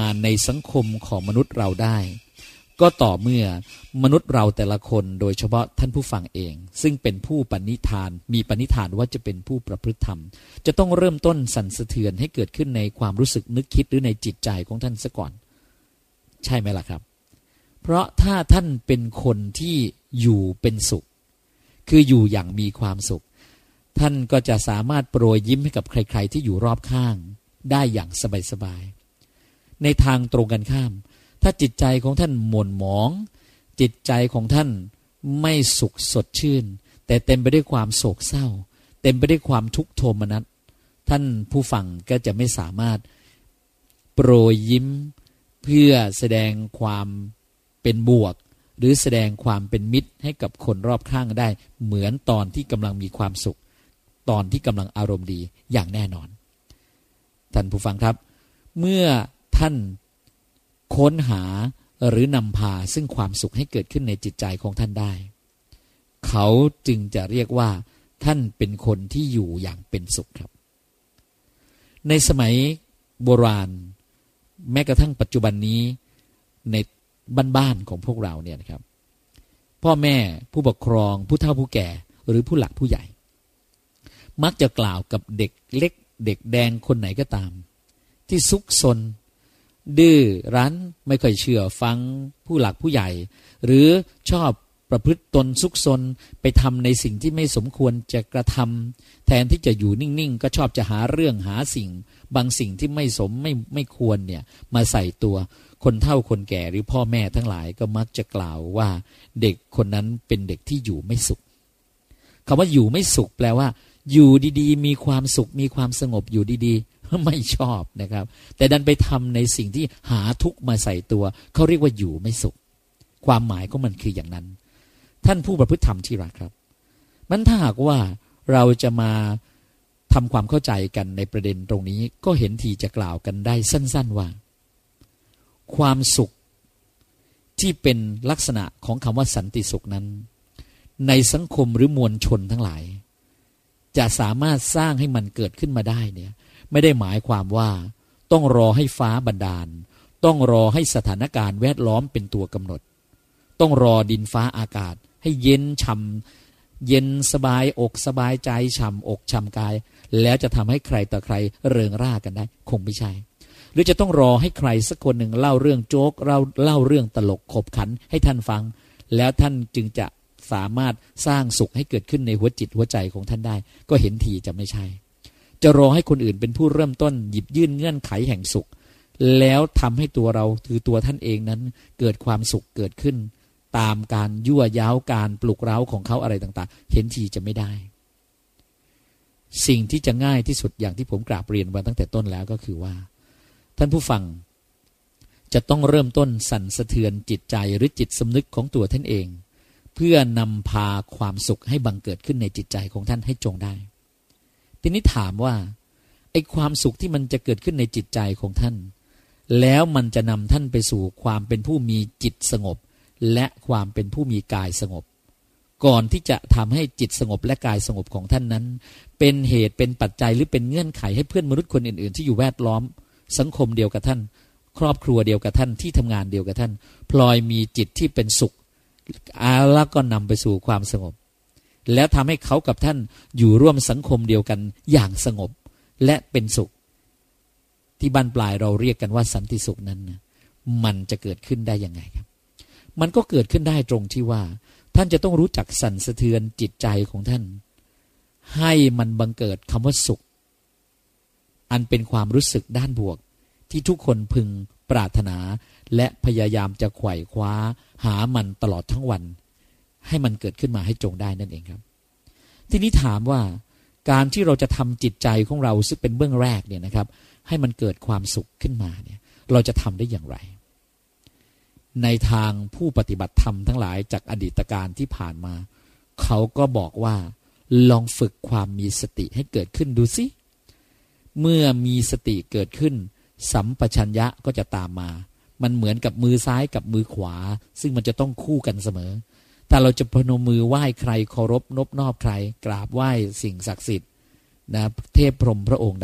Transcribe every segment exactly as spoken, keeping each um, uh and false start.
ในสังคมของมนุษย์เราได้ก็ต่อเมื่อมนุษย์เราแต่ละคนโดยเฉพาะท่านผู้ฟังเองซึ่งเป็นผู้ปณิธานมีปณิธานว่าจะเป็นผู้ประพฤติธรรมจะต้องเริ่มต้นสั่นสะเทือนให้เกิดขึ้นในความรู้สึกนึกคิดหรือในจิตใจของท่านซะก่อนใช่ไหมล่ะครับเพราะถ้าท่านเป็นคนที่อยู่เป็นสุขคืออยู่อย่างมีความสุขท่านก็จะสามารถโปรยยิ้มให้กับใครๆที่อยู่รอบข้างได้อย่างสบายๆในทางตรงกันข้ามถ้าจิตใจของท่านหม่นหมองจิตใจของท่านไม่สุขสดชื่นแต่เต็มไปด้วยความโศกเศร้าเต็มไปด้วยความทุกข์โทมนัสท่านผู้ฟังก็จะไม่สามารถโปรยยิ้มเพื่อแสดงความเป็นบวกหรือแสดงความเป็นมิตรให้กับคนรอบข้างได้เหมือนตอนที่กำลังมีความสุขตอนที่กำลังอารมณ์ดีอย่างแน่นอนท่านผู้ฟังครับเมื่อท่านค้นหาหรือนำพาซึ่งความสุขให้เกิดขึ้นในจิตใจของท่านได้เขาจึงจะเรียกว่าท่านเป็นคนที่อยู่อย่างเป็นสุขครับในสมัยโบราณแม้กระทั่งปัจจุบันนี้ในบ้านๆของพวกเราเนี่ยนะครับพ่อแม่ผู้ปกครองผู้เฒ่าผู้แก่หรือผู้หลักผู้ใหญ่มักจะกล่าวกับเด็กเล็กเด็กแดงคนไหนก็ตามที่ซุกซนดื้อรั้นไม่ค่อยเชื่อฟังผู้หลักผู้ใหญ่หรือชอบประพฤติตนซุกซนไปทำในสิ่งที่ไม่สมควรจะกระทำแทนที่จะอยู่นิ่งๆก็ชอบจะหาเรื่องหาสิ่งบางสิ่งที่ไม่สมไม่ไม่ควรเนี่ยมาใส่ตัวคนเฒ่าคนแก่หรือพ่อแม่ทั้งหลายก็มักจะกล่าวว่าเด็กคนนั้นเป็นเด็กที่อยู่ไม่สุขคำว่าอยู่ไม่สุขแปลว่าอยู่ดีๆมีความสุขมีความสงบอยู่ดีๆไม่ชอบนะครับแต่ดันไปทำในสิ่งที่หาทุกข์มาใส่ตัวเขาเรียกว่าอยู่ไม่สุขความหมายของมันคืออย่างนั้นท่านผู้ประพฤติธรรมที่รักครับมันถ้าหากว่าเราจะมาทำความเข้าใจกันในประเด็นตรงนี้ก็เห็นทีจะกล่าวกันได้สั้นๆว่าความสุขที่เป็นลักษณะของคำว่าสันติสุขนั้นในสังคมหรือมวลชนทั้งหลายจะสามารถสร้างให้มันเกิดขึ้นมาได้เนี่ยไม่ได้หมายความว่าต้องรอให้ฟ้าบันดาลต้องรอให้สถานการณ์แวดล้อมเป็นตัวกำหนดต้องรอดินฟ้าอากาศให้เย็นฉ่ำเย็นสบายอกสบายใจฉ่ำอกฉ่ำกายแล้วจะทำให้ใครต่อใครเริงร่ากันได้คงไม่ใช่หรือจะต้องรอให้ใครสักคนหนึ่งเล่าเรื่องโจ๊กเล่าเล่าเรื่องตลกขบขันให้ท่านฟังแล้วท่านจึงจะสามารถสร้างสุขให้เกิดขึ้นในหัวจิตหัวใจของท่านได้ก็เห็นทีจะไม่ใช่จะรอให้คนอื่นเป็นผู้เริ่มต้นหยิบยื่นเงื่อนไขแห่งสุขแล้วทำให้ตัวเราคือตัวท่านเองนั้นเกิดความสุขเกิดขึ้นตามการยั่วย้าวการปลุกเร้าของเขาอะไรต่างๆเห็นทีจะไม่ได้สิ่งที่จะง่ายที่สุดอย่างที่ผมกราบเรียนมาตั้งแต่ต้นแล้วก็คือว่าท่านผู้ฟังจะต้องเริ่มต้นสั่นสะเทือนจิตใจหรือจิตสำนึกของตัวท่านเองเพื่อนำพาความสุขให้บังเกิดขึ้นในจิตใจของท่านให้จงได้ทีนี้ถามว่าไอ้ความสุขที่มันจะเกิดขึ้นในจิตใจของท่านแล้วมันจะนำท่านไปสู่ความเป็นผู้มีจิตสงบและความเป็นผู้มีกายสงบก่อนที่จะทำให้จิตสงบและกายสงบของท่านนั้นเป็นเหตุเป็นปัจจัยหรือเป็นเงื่อนไขให้เพื่อนมนุษย์คนอื่นๆที่อยู่แวดล้อมสังคมเดียวกับท่านครอบครัวเดียวกับท่านที่ทำงานเดียวกับท่านพลอยมีจิตที่เป็นสุขแล้วก็นำไปสู่ความสงบแล้วทำให้เขากับท่านอยู่ร่วมสังคมเดียวกันอย่างสงบและเป็นสุขที่บั้นปลายเราเรียกกันว่าสันติสุขนั้นนะมันจะเกิดขึ้นได้ยังไงครับมันก็เกิดขึ้นได้ตรงที่ว่าท่านจะต้องรู้จักสั่นสะเทือนจิตใจของท่านให้มันบังเกิดคำว่าสุขอันเป็นความรู้สึกด้านบวกที่ทุกคนพึงปรารถนาและพยายามจะไขว่คว้าหามันตลอดทั้งวันให้มันเกิดขึ้นมาให้จงได้นั่นเองครับทีนี้ถามว่าการที่เราจะทำจิตใจของเราซึ่งเป็นเบื้องแรกเนี่ยนะครับให้มันเกิดความสุขขึ้นมาเนี่ยเราจะทำได้อย่างไรในทางผู้ปฏิบัติธรรมทั้งหลายจากอดีตการที่ผ่านมาเขาก็บอกว่าลองฝึกความมีสติให้เกิดขึ้นดูสิเมื่อมีสติเกิดขึ้นสัมปชัญญะก็จะตามมามันเหมือนกับมือซ้ายกับมือขวาซึ่งมันจะต้องคู่กันเสมอถ้าเราจะพนมมือไหว้ใครเคารพนบนอบใครกราบไหว้สิ่งศักดิ์สิทธิ์นะเทพพรหมพระองค์ใด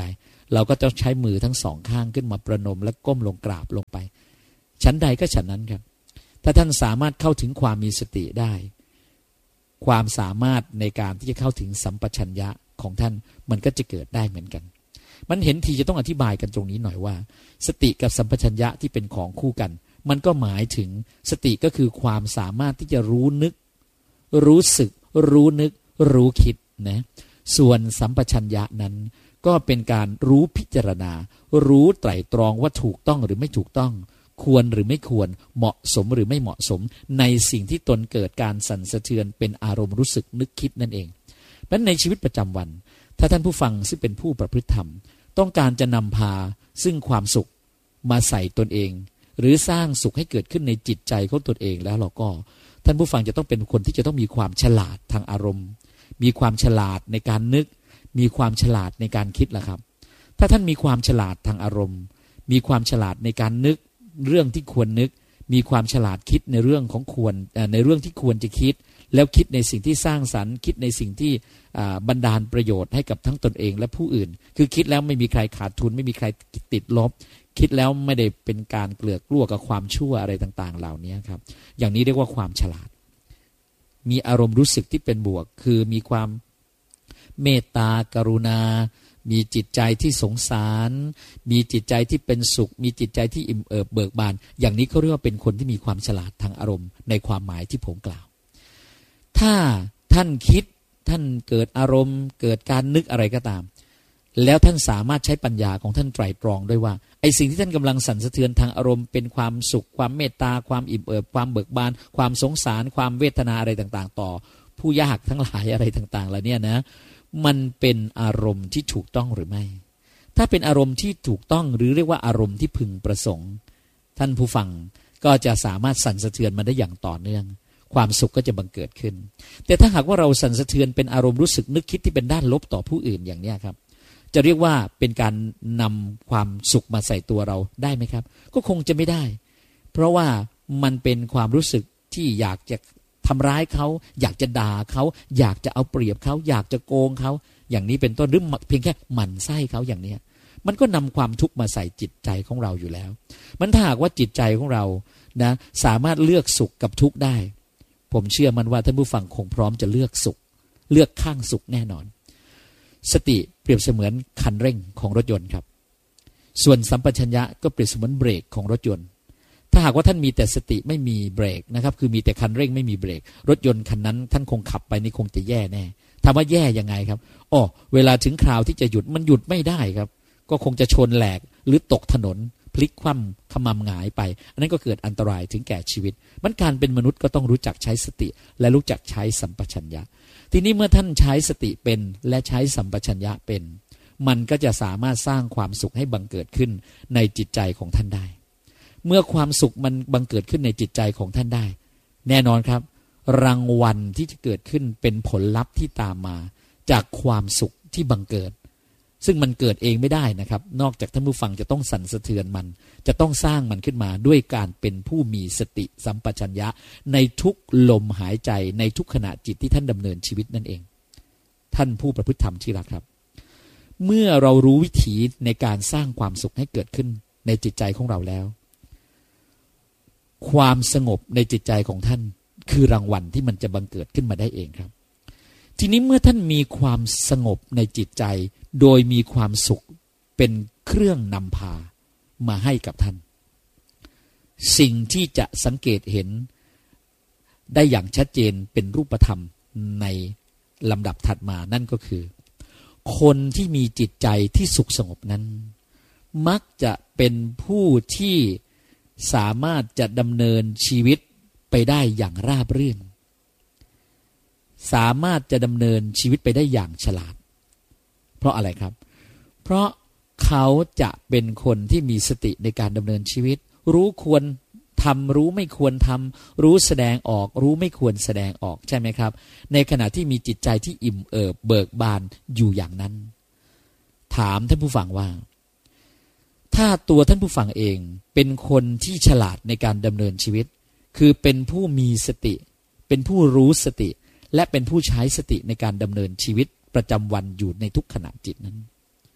เราก็จะใช้มือทั้งสองข้างขึ้นมาประนมและก้มลงกราบลงไปชั้นใดก็ฉันนั้นครับถ้าท่านสามารถเข้าถึงความมีสติได้ความสามารถในการที่จะเข้าถึงสัมปชัญญะของท่านมันก็จะเกิดได้เหมือนกันมันเห็นทีจะต้องอธิบายกันตรงนี้หน่อยว่าสติกับสัมปชัญญะที่เป็นของคู่กันมันก็หมายถึงสติก็คือความสามารถที่จะรู้นึกรู้สึกรู้นึกรู้คิดนะส่วนสัมปชัญญะนั้นก็เป็นการรู้พิจารณารู้ไตร่ตรองว่าถูกต้องหรือไม่ถูกต้องควรหรือไม่ควรเหมาะสมหรือไม่เหมาะสมในสิ่งที่ตนเกิดการสั่นสะเทือนเป็นอารมณ์รู้สึกนึกคิดนั่นเองเพราะฉะนั้นในชีวิตประจำวันถ้าท่านผู้ฟังซึ่งเป็นผู้ประพฤติธรรมต้องการจะนำพาซึ่งความสุขมาใส่ตนเองหรือสร้างสุขให้เกิดขึ้นในจิตใจของตนเองแล้วเราก็ท่านผู้ฟังจะต้องเป็นคนที่จะต้องมีความฉลาดทางอารมณ์มีความฉลาดในการนึกมีความฉลาดในการคิดล่ะครับถ้าท่านมีความฉลาดทางอารมณ์มีความฉลาดในการนึกเรื่องที่ควรนึกมีความฉลาดคิดในเรื่องของควรในเรื่องที่ควรจะคิดแล้วคิดในสิ่งที่สร้างสรรค์คิดในสิ่งที่บันดาลประโยชน์ให้กับทั้งตนเองและผู้อื่นคือคิดแล้วไม่มีใครขาดทุนไม่มีใครติดลบคิดแล้วไม่ได้เป็นการเกลือกกลัวกับความชั่วอะไรต่างๆเหล่านี้ครับอย่างนี้เรียกว่าความฉลาดมีอารมณ์รู้สึกที่เป็นบวกคือมีความเมตตากรุณามีจิตใจที่สงสารมีจิตใจที่เป็นสุขมีจิตใจที่อิ่มเอิบเบิกบานอย่างนี้เขาเรียกว่าเป็นคนที่มีความฉลาดทางอารมณ์ในความหมายที่ผมกล่าวถ้าท่านคิดท่านเกิดอารมณ์เกิดการนึกอะไรก็ตามแล้วท่านสามารถใช้ปัญญาของท่านไตร่ตรองด้วยว่าไอ้สิ่งที่ท่านกำลังสั่นสะเทือนทางอารมณ์เป็นความสุขความเมตตาความอิ่มเอิบความเบิกบานความสงสารความเวทนาอะไรต่างๆต่อผู้ยากทั้งหลายอะไรต่างๆเหล่านี้นะมันเป็นอารมณ์ที่ถูกต้องหรือไม่ถ้าเป็นอารมณ์ที่ถูกต้องหรือเรียกว่าอารมณ์ที่พึงประสงค์ท่านผู้ฟังก็จะสามารถสั่นสะเทือนมาได้อย่างต่อเนื่องความสุขก็จะบังเกิดขึ้นแต่ถ้าหากว่าเราสั่นสะเทือนเป็นอารมณ์รู้สึกนึกคิดที่เป็นด้านลบต่อผู้อื่นอย่างนี้ครับจะเรียกว่าเป็นการนำความสุขมาใส่ตัวเราได้ไหมครับก็คงจะไม่ได้เพราะว่ามันเป็นความรู้สึกที่อยากจะทำร้ายเขาอยากจะด่าเขาอยากจะเอาเปรียบเขาอยากจะโกงเขาอย่างนี้เป็นต้นหรือเพียงแค่หมั่นไส้เขาอย่างนี้มันก็นำความทุกข์มาใส่จิตใจของเราอยู่แล้วมันถ้าหากว่าจิตใจของเรานะสามารถเลือกสุขกับทุกข์ได้ผมเชื่อมันว่าท่านผู้ฟังคงพร้อมจะเลือกสุขเลือกข้างสุขแน่นอนสติเปรียบเสมือนคันเร่งของรถยนต์ครับส่วนสัมปชัญญะก็เปรียบเสมือนเบรกของรถยนต์ถ้าหากว่าท่านมีแต่สติไม่มีเบรกนะครับคือมีแต่คันเร่งไม่มีเบรกรถยนต์คันนั้นท่านคงขับไปนี่คงจะแย่แน่ถามว่าแย่ยังไงครับอ๋อเวลาถึงคราวที่จะหยุดมันหยุดไม่ได้ครับก็คงจะชนแหลกหรือตกถนนพลิกคว่ำขมำหงายไปอันนั้นก็เกิดอันตรายถึงแก่ชีวิตมันการเป็นมนุษย์ก็ต้องรู้จักใช้สติและรู้จักใช้สัมปชัญญะทีนี้เมื่อท่านใช้สติเป็นและใช้สัมปชัญญะเป็นมันก็จะสามารถสร้างความสุขให้บังเกิดขึ้นในจิตใจของท่านได้เมื่อความสุขมันบังเกิดขึ้นในจิตใจของท่านได้แน่นอนครับรางวัลที่จะเกิดขึ้นเป็นผลลัพธ์ที่ตามมาจากความสุขที่บังเกิดซึ่งมันเกิดเองไม่ได้นะครับนอกจากท่านผู้ฟังจะต้องสั่นสะเทือนมันจะต้องสร้างมันขึ้นมาด้วยการเป็นผู้มีสติสัมปชัญญะในทุกลมหายใจในทุกขณะจิตที่ท่านดำเนินชีวิตนั่นเองท่านผู้ประพฤติธรรมที่รักครับเมื่อเรารู้วิธีในการสร้างความสุขให้เกิดขึ้นในจิตใจของเราแล้วความสงบในจิตใจของท่านคือรางวัลที่มันจะบังเกิดขึ้นมาได้เองครับทีนี้เมื่อท่านมีความสงบในจิตใจโดยมีความสุขเป็นเครื่องนำพามาให้กับท่านสิ่งที่จะสังเกตเห็นได้อย่างชัดเจนเป็นรูปธรรมในลำดับถัดมานั่นก็คือคนที่มีจิตใจที่สุขสงบนั้นมักจะเป็นผู้ที่สามารถจะดำเนินชีวิตไปได้อย่างราบรื่นสามารถจะดำเนินชีวิตไปได้อย่างฉลาดเพราะอะไรครับเพราะเขาจะเป็นคนที่มีสติในการดำเนินชีวิตรู้ควรทำรู้ไม่ควรทำรู้แสดงออกรู้ไม่ควรแสดงออกใช่ไหมครับในขณะที่มีจิตใจที่อิ่มเอิบเบิกบานอยู่อย่างนั้นถามท่านผู้ฟังว่าถ้าตัวท่านผู้ฟังเองเป็นคนที่ฉลาดในการดำเนินชีวิตคือเป็นผู้มีสติเป็นผู้รู้สติและเป็นผู้ใช้สติในการดำเนินชีวิตประจำวันอยู่ในทุกขณะจิตนั้น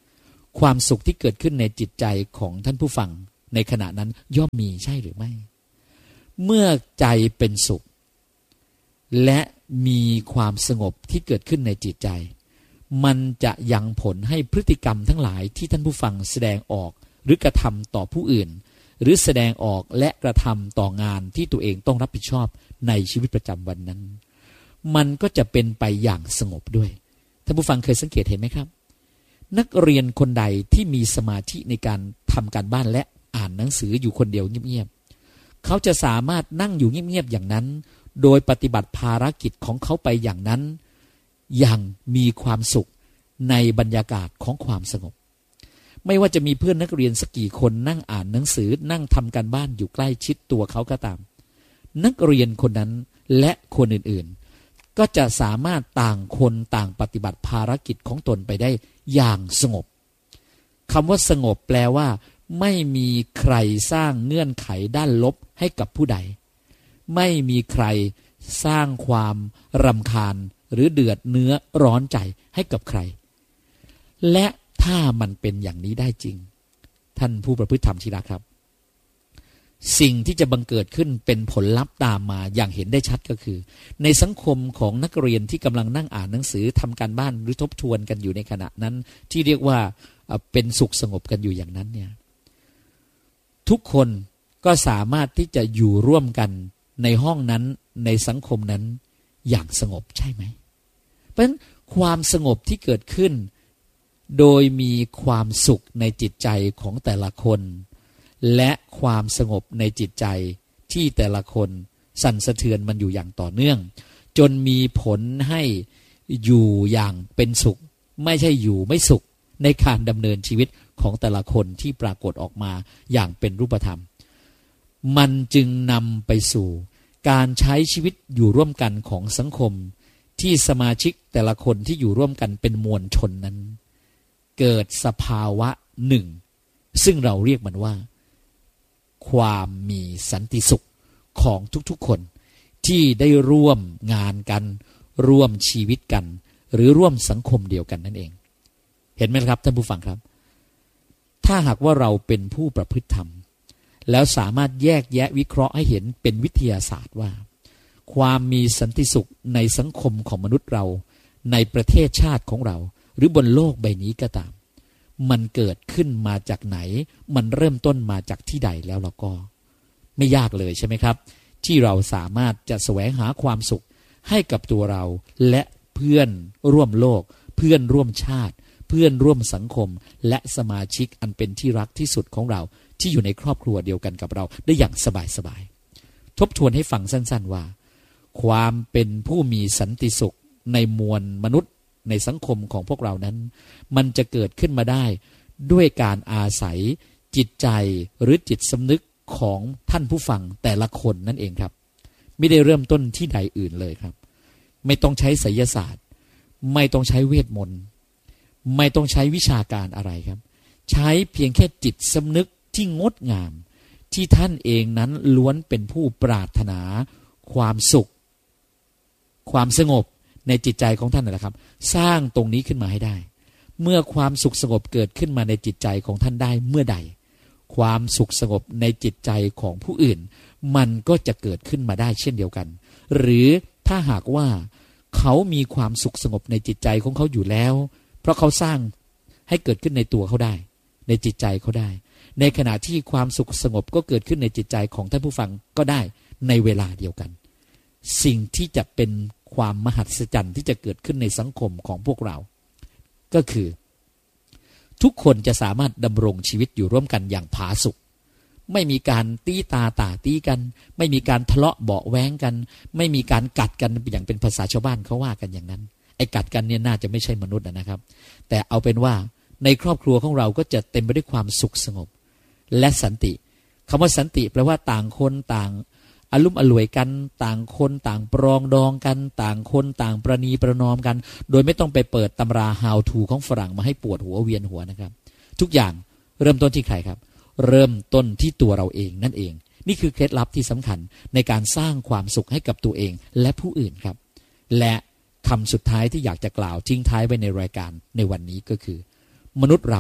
ความสุขที่เกิดขึ้นในจิตใจของท่านผู้ฟังในขณะนั้นย่อมมีใช่หรือไม่เมื่อใจเป็นสุขและมีความสงบที่เกิดขึ้นในจิตใจมันจะยังผลให้พฤติกรรมทั้งหลายที่ท่านผู้ฟังแสดงออกหรือกระทำต่อผู้อื่นหรือแสดงออกและกระทำต่องานที่ตัวเองต้องรับผิดชอบในชีวิตประจำวันนั้นมันก็จะเป็นไปอย่างสงบด้วยท่านผู้ฟังเคยสังเกตเห็นไหมครับนักเรียนคนใดที่มีสมาธิในการทำการบ้านและอ่านหนังสืออยู่คนเดียวเงียบๆเขาจะสามารถนั่งอยู่เงียบๆอย่างนั้นโดยปฏิบัติภารกิจของเขาไปอย่างนั้นอย่างมีความสุขในบรรยากาศของความสงบไม่ว่าจะมีเพื่อนนักเรียนสักกี่คนนั่งอ่านหนังสือนั่งทำการบ้านอยู่ใกล้ชิดตัวเขาก็ตามนักเรียนคนนั้นและคนอื่นๆก็จะสามารถต่างคนต่างปฏิบัติภารกิจของตนไปได้อย่างสงบคำว่าสงบแปลว่าไม่มีใครสร้างเงื่อนไขด้านลบให้กับผู้ใดไม่มีใครสร้างความรำคาญหรือเดือดเนื้อร้อนใจให้กับใครและถ้ามันเป็นอย่างนี้ได้จริงท่านผู้ประพฤติธรรมที่รักครับสิ่งที่จะบังเกิดขึ้นเป็นผลลัพธ์ตามมาอย่างเห็นได้ชัดก็คือในสังคมของนักเรียนที่กำลังนั่งอ่านหนังสือทำการบ้านหรือทบทวนกันอยู่ในขณะนั้นที่เรียกว่าเป็นสุขสงบกันอยู่อย่างนั้นเนี่ยทุกคนก็สามารถที่จะอยู่ร่วมกันในห้องนั้นในสังคมนั้นอย่างสงบใช่ไหมเพราะฉะนั้นความสงบที่เกิดขึ้นโดยมีความสุขในจิตใจของแต่ละคนและความสงบในจิตใจที่แต่ละคนสั่นสะเทือนมันอยู่อย่างต่อเนื่องจนมีผลให้อยู่อย่างเป็นสุขไม่ใช่อยู่ไม่สุขในการดำเนินชีวิตของแต่ละคนที่ปรากฏออกมาอย่างเป็นรูปธรรมมันจึงนำไปสู่การใช้ชีวิตอยู่ร่วมกันของสังคมที่สมาชิกแต่ละคนที่อยู่ร่วมกันเป็นมวลชนนั้นเกิดสภาวะหนึ่งซึ่งเราเรียกมันว่าความมีสันติสุขของทุกๆคนที่ได้ร่วมงานกันร่วมชีวิตกันหรือร่วมสังคมเดียวกันนั่นเองเห็นไหมครับท่านผู้ฟังครับถ้าหากว่าเราเป็นผู้ประพฤติธรรมแล้วสามารถแยกแยะวิเคราะห์ให้เห็นเป็นวิทยาศาสตร์ว่าความมีสันติสุขในสังคมของมนุษย์เราในประเทศชาติของเราหรือบนโลกใบนี้ก็ตามมันเกิดขึ้นมาจากไหนมันเริ่มต้นมาจากที่ใดแล้วเราก็ไม่ยากเลยใช่ไหมครับที่เราสามารถจะแสวงหาความสุขให้กับตัวเราและเพื่อนร่วมโลกเพื่อนร่วมชาติเพื่อนร่วมสังคมและสมาชิกอันเป็นที่รักที่สุดของเราที่อยู่ในครอบครัวเดียวกันกับเราได้อย่างสบายๆทบทวนให้ฟังสั้นๆว่าความเป็นผู้มีสันติสุขในมวลมนุษย์ในสังคมของพวกเรานั้นมันจะเกิดขึ้นมาได้ด้วยการอาศัยจิตใจหรือจิตสำนึกของท่านผู้ฟังแต่ละคนนั่นเองครับไม่ได้เริ่มต้นที่ใดอื่นเลยครับไม่ต้องใช้ไสยศาสตร์ไม่ต้องใช้เวทมนต์ไม่ต้องใช้วิชาการอะไรครับใช้เพียงแค่จิตสำนึกที่งดงามที่ท่านเองนั้นล้วนเป็นผู้ปรารถนาความสุขความสงบในจิตใจของท่านนั่นแหละครับสร้างตรงนี้ขึ้นมาให้ได้เมื่อความสุขสงบเกิดขึ้นมาในจิตใจของท่านได้เมื่อใดความสุขสงบในจิตใจของผู้อื่นมันก็จะเกิดขึ้นมาได้เช่นเดียวกันหรือถ้าหากว่าเขามีความสุขสงบในจิตใจของเขาอยู่แล้วเพราะเขาสร้างให้เกิดขึ้นในตัวเขาได้ในจิตใจเขาได้ในขณะที่ความสุขสงบก็เกิดขึ้นในจิตใจของท่านผู้ฟังก็ได้ในเวลาเดียวกันสิ่งที่จะเป็นความมหัศจรรย์ที่จะเกิดขึ้นในสังคมของพวกเราก็คือทุกคนจะสามารถดำรงชีวิตอยู่ร่วมกันอย่างผาสุกไม่มีการตีตาต่าตีกันไม่มีการทะเลาะเบาะแว้งกันไม่มีการกัดกันอย่างเป็นภาษาชาวบ้านเขาว่ากันอย่างนั้นไอ้กัดกันเนี่ยน่าจะไม่ใช่มนุษย์นะครับแต่เอาเป็นว่าในครอบครัวของเราก็จะเต็มไปด้วยความสุขสงบและสันติคำว่าสันติแปลว่าต่างคนต่างอลุ่มอล่วยกันต่างคนต่างปรองดองกันต่างคนต่างประนีประนอมกันโดยไม่ต้องไปเปิดตำรา how to ของฝรั่งมาให้ปวดหัวเวียนหัวนะครับทุกอย่างเริ่มต้นที่ใครครับเริ่มต้นที่ตัวเราเองนั่นเองนี่คือเคล็ดลับที่สำคัญในการสร้างความสุขให้กับตัวเองและผู้อื่นครับและคำสุดท้ายที่อยากจะกล่าวทิ้งท้ายไว้ในรายการในวันนี้ก็คือมนุษย์เรา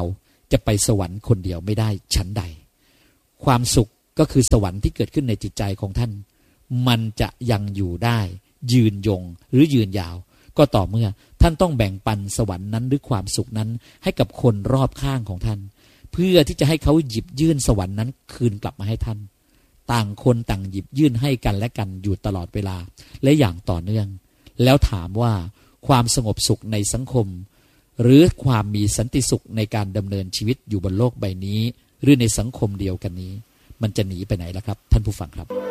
จะไปสวรรค์คนเดียวไม่ได้ชั้นใดความสุขก็คือสวรรค์ที่เกิดขึ้นในจิตใจของท่านมันจะยังอยู่ได้ยืนยงหรือยืนยาวก็ต่อเมื่อท่านต้องแบ่งปันสวรรค์นั้นหรือความสุขนั้นให้กับคนรอบข้างของท่านเพื่อที่จะให้เขาหยิบยื่นสวรรค์นั้นคืนกลับมาให้ท่านต่างคนต่างหยิบยื่นให้กันและกันอยู่ตลอดเวลาและอย่างต่อเนื่องแล้วถามว่าความสงบสุขในสังคมหรือความมีสันติสุขในการดำเนินชีวิตอยู่บนโลกใบนี้หรือในสังคมเดียวกันนี้มันจะหนีไปไหนล่ะครับท่านผู้ฟังครับ